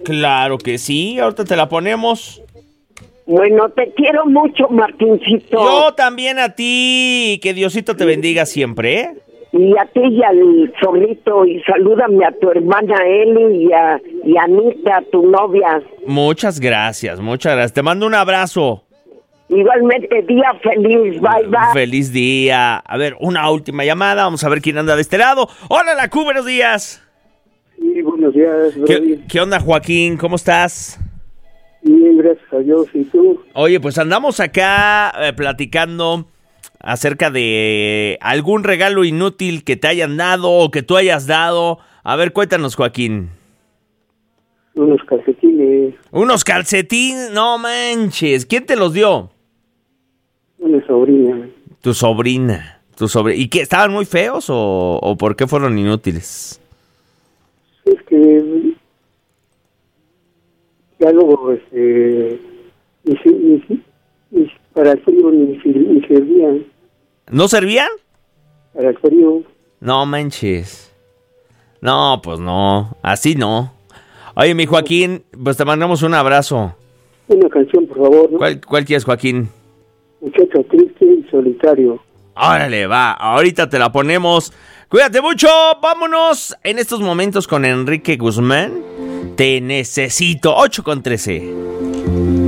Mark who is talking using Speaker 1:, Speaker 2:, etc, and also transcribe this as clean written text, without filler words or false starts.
Speaker 1: Claro que sí, ahorita te la ponemos.
Speaker 2: Bueno, te quiero mucho, Martincito.
Speaker 1: Yo también a ti, que Diosito te bendiga siempre, ¿eh?
Speaker 2: Y a ti y al zorrito, y salúdame a tu hermana Eli y a Anita, tu novia.
Speaker 1: Muchas gracias. Te mando un abrazo.
Speaker 2: Igualmente, día feliz, bye, bye.
Speaker 1: Feliz día. A ver, una última llamada, vamos a ver quién anda de este lado. Hola, la Q, buenos días.
Speaker 3: Sí, buenos días.
Speaker 1: ¿Qué onda, Joaquín? ¿Cómo estás?
Speaker 3: Bien, gracias a Dios. ¿Y tú?
Speaker 1: Oye, pues andamos acá platicando acerca de algún regalo inútil que te hayan dado o que tú hayas dado. A ver, cuéntanos, Joaquín.
Speaker 3: Unos calcetines.
Speaker 1: ¿Unos calcetines? No manches. ¿Quién te los dio?
Speaker 3: Una sobrina.
Speaker 1: Tu sobrina. ¿Y qué? ¿Estaban muy feos o por qué fueron inútiles?
Speaker 3: Es que ya luego para el frío ni servían.
Speaker 1: ¿No servían?
Speaker 3: Para el frío.
Speaker 1: No manches. No, pues no. Así no. Oye, mi Joaquín, pues te mandamos un abrazo.
Speaker 3: Una canción, por favor, ¿no?
Speaker 1: ¿Cuál quieres, Joaquín?
Speaker 3: Muchacho triste y solitario.
Speaker 1: Órale, va. Ahorita te la ponemos. Cuídate mucho. Vámonos en estos momentos con Enrique Guzmán. Te necesito. 8:13.